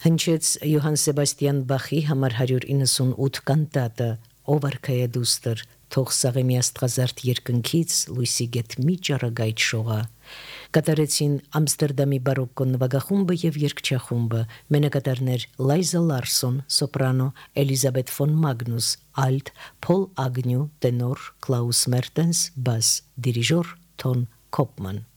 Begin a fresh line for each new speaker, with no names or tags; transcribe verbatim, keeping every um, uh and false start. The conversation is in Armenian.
Հնչեց Յոհան Սեբաստիան Բախի համար հարյուր իննսունութ կանտատը, ով արքայ դուստր, թող սաղե մի աստղազարդ երկնքից լույսի գետ մի ճառագայթ շողա։ Կատարեցին Ամստերդամի բարոկկո նվագախումբը եւ երգչախումբը, մենակատարներ Լայզա Լարսոն, սոպրանո, Էլիզաբեթ ֆոն Մագնուս, ալտ, Փոլ Ագնյու, տենոր, Կլաուս Մերտենս, բաս, դիրիժոր Թոն Կոպման։